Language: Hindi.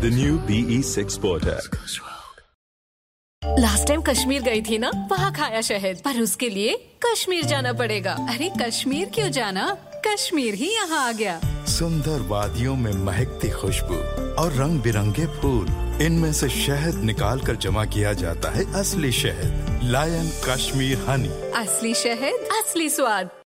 The new BE6 Sporter. Last time Kashmir गई थी ना, वहाँ खाया शहद, पर उसके लिए कश्मीर जाना पड़ेगा। अरे कश्मीर क्यों जाना, कश्मीर ही यहाँ आ गया। सुंदर वादियों में महकती खुशबू और रंग बिरंगे फूल, इनमें से शहद निकाल कर जमा किया जाता है असली शहद, लायन कश्मीर हनी। असली शहद, असली स्वाद।